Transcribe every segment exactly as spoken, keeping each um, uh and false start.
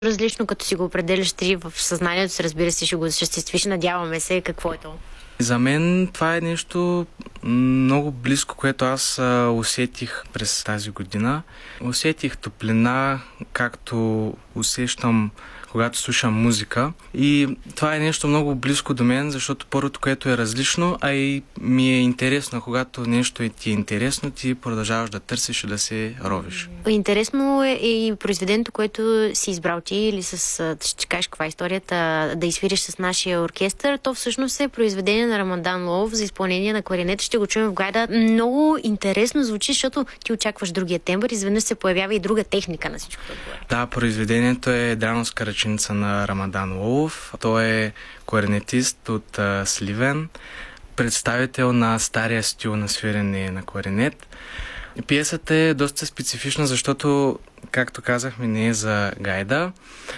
Различно, като си го определяш ти в съзнанието си, разбира се, ще го осъществиш, надяваме се. Какво е то? За мен това е нещо много близко, което аз а, усетих през тази година. Усетих топлина, както усещам, когато слушам музика. И това е нещо много близко до мен, защото първото, което е различно, а и ми е интересно. Когато нещо е ти е интересно, ти продължаваш да търсиш и да се ровиш. Интересно е и произведението, което си избрал ти, или с, ще кажеш каква е историята, да изсвириш с нашия оркестър. То всъщност е произведение на Рамадан Лолов за изпълнение на кларинет. Ще го чуем в гайда. Много интересно звучи, защото ти очакваш другия тембър, изведнъж се появява и друга техника на всичко. Да, произведението е Дряновска ръченица на Рамадан Лолов. Той е кларинетист от а, Сливен, представител на стария стил на свирене на кларинет. Пиесата е доста специфична, защото, както казахме, не е за гайда.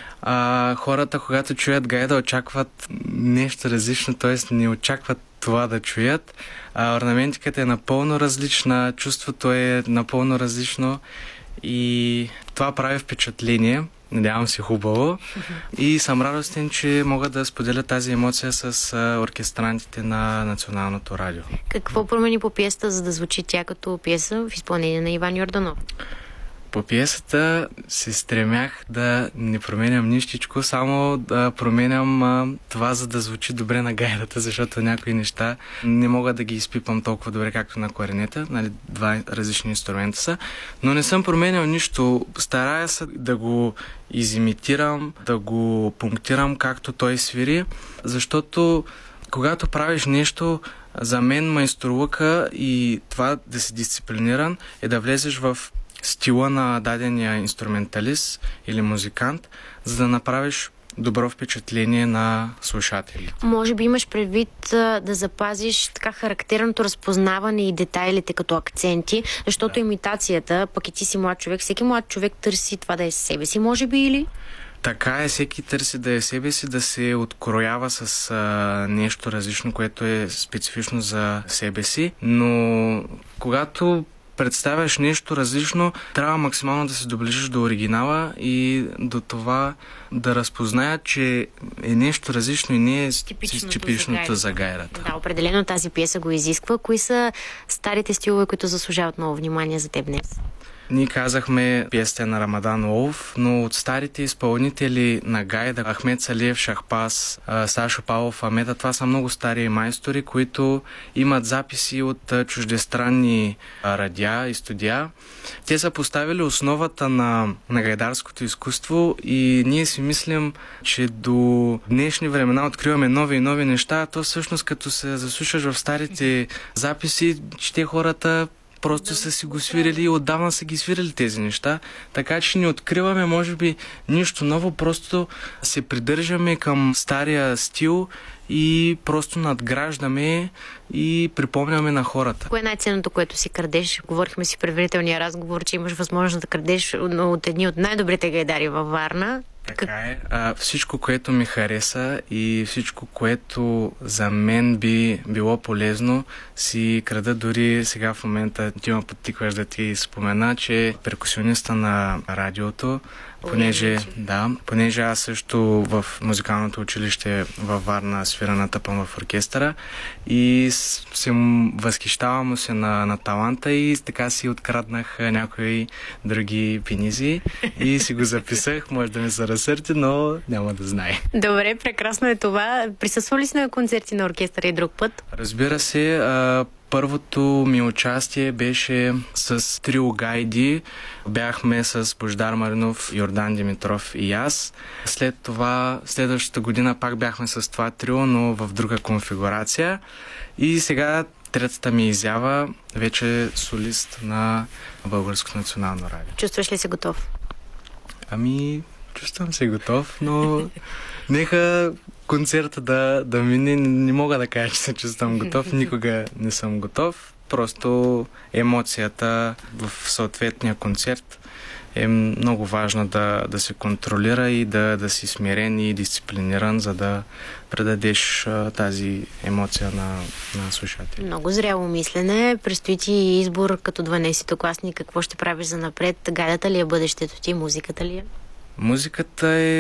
А, хората, когато чуят гайда, очакват нещо различно, т.е. не очакват това да чуят. А, орнаментиката е напълно различна, чувството е напълно различно и това прави впечатление. Надявам се хубаво. И съм радостен, че мога да споделя тази емоция с а, оркестрантите на Националното радио. Какво промени по пиесата, за да звучи тя като пиеса в изпълнение на Иван Йорданов? По пиесата се стремях да не променям нищичко, само да променям а, това, за да звучи добре на гайдата, защото някои неща не мога да ги изпипам толкова добре, както на кларинета. Нали, два различни инструмента са. Но не съм променял нищо. Старая се да го изимитирам, да го пунктирам както той свири, защото когато правиш нещо, за мен майсторлъка и това да си дисциплиниран е да влезеш в стила на дадения инструменталист или музикант, за да направиш добро впечатление на слушателите. Може би имаш предвид да запазиш така характерното разпознаване и детайлите като акценти, защото да. Имитацията, пък и ти си млад човек, всеки млад човек търси това да е себе си, може би, или? Така е, всеки търси да е себе си, да се откроява с а, нещо различно, което е специфично за себе си, но когато представяш нещо различно, трябва максимално да се доближиш до оригинала и до това да разпознаят, че е нещо различно и не е типичното, типичното за гайрата. Да, определено тази пиеса го изисква. Кои са старите стилове, които заслужават много внимание за теб днес? Ние казахме пиесата на Рамадан Лолов, но от старите изпълнители на гайда, Ахмед Салиев, Шахпас, Сашо Павлов, Амеда, това са много стари майстори, които имат записи от чуждестранни радиа и студия. Те са поставили основата на, на гайдарското изкуство и ние си мислим, че до днешни времена откриваме нови и нови неща, а то всъщност като се заслушаш в старите записи, че те хората просто са си го свирили и отдавна са ги свирили тези неща. Така че не откриваме, може би, нищо ново, просто се придържаме към стария стил и просто надграждаме и припомняме на хората. Кое е най-ценното, което си крадеш? Говорихме си в предварителния разговор, че имаш възможност да крадеш от едни от най-добрите гайдари във Варна. Така е. А, всичко, което ми хареса и всичко, което за мен би било полезно, си крада. Дори сега в момента ти ме подтикваш да ти спомена, че перкусиониста на радиото, понеже, да, понеже аз също в музикалното училище във Варна свира на тъпъм в оркестъра и се възхищавам му се на, на таланта и така си откраднах някои други пенизи и си го записах. Може да ми се разсърти, но няма да знае. Добре, прекрасно е това. Присъствал ли си на концерти на оркестъра и друг път? Разбира се, а, първото ми участие беше с трио гайди. Бяхме с Бождар Маринов, Йордан Димитров и аз. След това, следващата година пак бяхме с това трио, но в друга конфигурация. И сега третата ми изява вече солист на Българското национално радио. Чувстваш ли се готов? Ами, чувствам се готов, но нека концерта да, да мине. Не мога да кажа, че се чувствам готов. Никога не съм готов. Просто емоцията в съответния концерт е много важно да, да се контролира и да, да си смирен и дисциплиниран, за да предадеш а, тази емоция на, на слушателите. Много зряло мислене. Предстои ти избор като дванайсетокласник. Какво ще правиш за напред? Гайдата ли е бъдещето ти? Музиката ли е? Музиката е